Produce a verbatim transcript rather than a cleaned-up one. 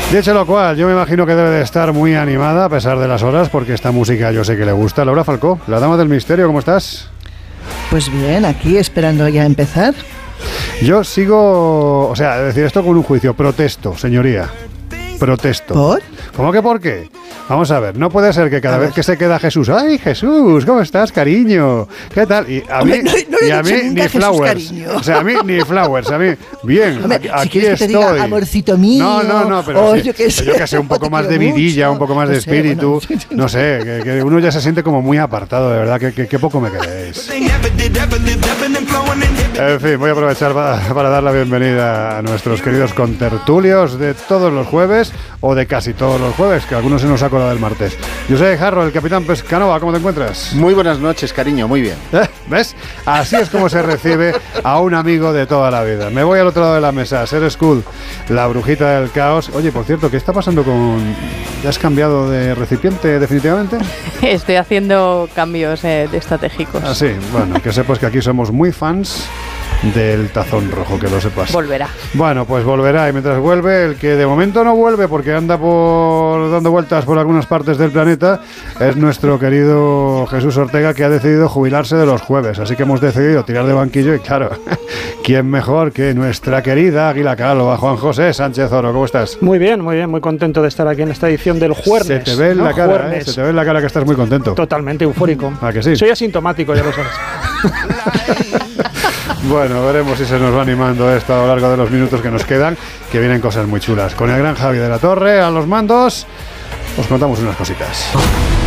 Dicho lo cual, yo me imagino que debe de estar muy animada a pesar de las horas, porque esta música yo sé que le gusta. Laura Falcó, la dama del misterio, ¿cómo estás? Pues bien, aquí esperando ya empezar. Yo sigo, o sea, decir esto con un juicio, protesto, señoría, protesto. ¿Por? ¿Cómo que por qué? Vamos a ver, no puede ser que cada A vez ver. que se queda Jesús, ¡ay, Jesús! ¿Cómo estás, cariño? ¿Qué tal? Y a mí, Hombre, no- no le y he a mí dicho nunca ni Jesús, flowers. cariño. O sea, a mí ni flowers, a mí, bien, Hombre, aquí, si aquí quieres que te estoy. diga amorcito mío, No, no, no, pero o sí, yo qué sé, yo que sé, un o poco te más de quiero vidilla, mucho, un poco más no de sé, espíritu, bueno. no sé, que, que uno ya se siente como muy apartado, de verdad, que, que, que poco me queréis. En fin, voy a aprovechar para, para dar la bienvenida a nuestros queridos contertulios de todos los jueves, o de casi todos los jueves, que algunos se nos ha colado el martes. Yo soy Jarro, el capitán Pescanova, ¿cómo te encuentras? Muy buenas noches, cariño, muy bien. ¿Eh? ¿Ves? Así es como se recibe a un amigo de toda la vida. Me voy al otro lado de la mesa, Ser Skull, la brujita del caos. Oye, por cierto, ¿qué está pasando con...? ¿Ya has cambiado de recipiente definitivamente? Estoy haciendo cambios eh, estratégicos. Ah, sí, bueno, que sepas que aquí somos muy fans del tazón rojo, que lo sepas. Volverá. Bueno, pues volverá, y mientras vuelve, el que de momento no vuelve porque anda por dando vueltas por algunas partes del planeta, es nuestro querido Jesús Ortega, que ha decidido jubilarse de los jueves, así que hemos decidido tirar de banquillo y claro, ¿quién mejor que nuestra querida Águila Calva, Juan José Sánchez Oro? ¿Cómo estás? Muy bien, muy bien, muy contento de estar aquí en esta edición del Jueves. Se te ve en ¿no? la cara, ¿eh? Juernes. Se te ve en la cara que estás muy contento. Totalmente eufórico. ¿A que sí? Soy asintomático, ya lo sabes. Bueno, veremos si se nos va animando esto a lo largo de los minutos que nos quedan, que vienen cosas muy chulas. Con el gran Javi de la Torre a los mandos, os contamos unas cositas.